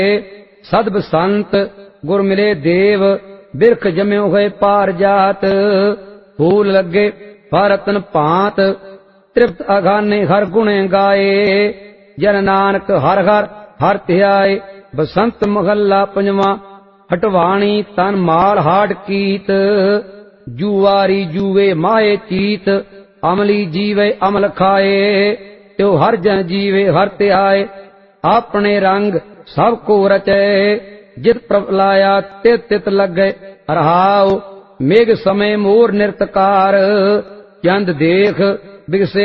सद बसंत गुर मिले देव बिरख जम्यो है पार जात। फूल लगे फारतन भांत तृप्त अघाने हर गुणे गाए। जन नानक हर हर हर ध्याए। बसंत महला पंजवा हटवाणी तन माल हाड कीत। जुआरी जुए माए चीत अमली जीवे अमल खाए। त्यो हर जन जीवे हर ध्याए अपने रंग सब को रचे। जित प्रभ लाया तित तित लगे रहाओ। मेघ समय मोर नृतकार चंद देख बिगसे